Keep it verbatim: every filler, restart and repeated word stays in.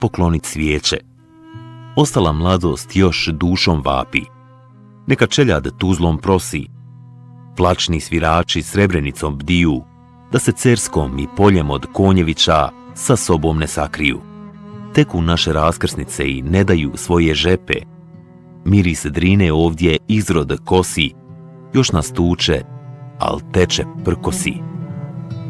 poklonit svijeće. Ostala mladost još dušom vapi. Neka čeljad tuzlom prosi. Plačni svirači srebrenicom bdiju, da se Cerskom i poljem od Konjevića sa sobom ne sakriju. Teku naše raskrsnice i ne daju svoje žepe. Miris Drine ovdje izrod kosi, još nas tuče, al teče prkosi.